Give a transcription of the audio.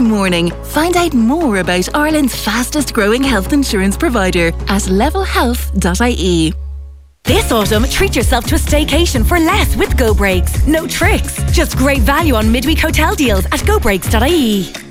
morning. Find out more about Ireland's fastest growing health insurance provider at levelhealth.ie. This autumn, treat yourself to a staycation for less with Go Breaks. No tricks, just great value on midweek hotel deals at gobreaks.ie.